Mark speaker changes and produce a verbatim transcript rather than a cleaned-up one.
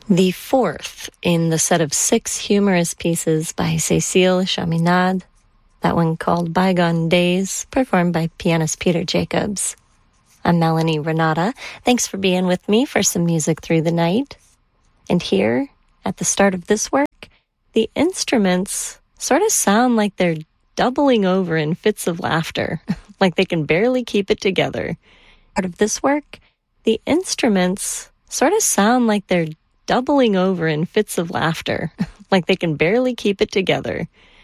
Speaker 1: The fourth in the set of six humorous pieces by Cécile Chaminade, that one called Bygone Days, performed by pianist Peter Jacobs. I'm Melanie Renata. Thanks for being with me for some music through the night. And here, at the start of this work, the instruments sort of sound like they're doubling over in fits of laughter, like they can barely keep it together. Part of this work, the instruments sort of sound like they're doubling over in fits of laughter, like they can barely keep it together.